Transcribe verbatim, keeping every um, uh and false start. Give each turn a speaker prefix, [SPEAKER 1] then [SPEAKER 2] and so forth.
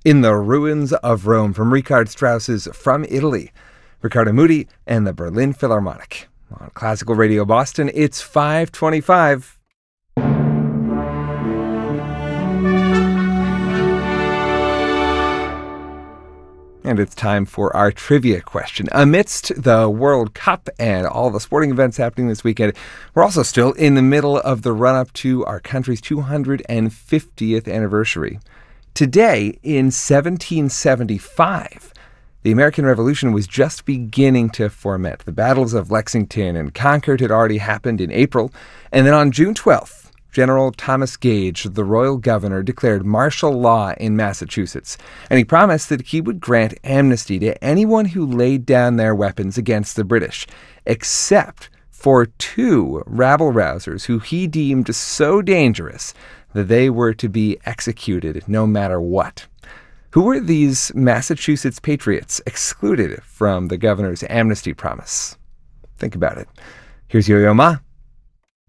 [SPEAKER 1] In the Ruins of Rome from Richard Strauss's From Italy, Riccardo Muti and the Berlin Philharmonic. On Classical Radio Boston, it's five twenty-five. And it's time for our trivia question. Amidst the World Cup and all the sporting events happening this weekend, we're also still in the middle of the run-up to our country's two hundred fiftieth anniversary. Today, in seventeen seventy-five, the American Revolution was just beginning to ferment. The battles of Lexington and Concord had already happened in April, and then on June twelfth, General Thomas Gage, the royal governor, declared martial law in Massachusetts, and he promised that he would grant amnesty to anyone who laid down their weapons against the British, except for two rabble-rousers who he deemed so dangerous that they were to be executed no matter what. Who were these Massachusetts patriots excluded from the governor's amnesty promise? Think about it. Here's Yo-Yo Ma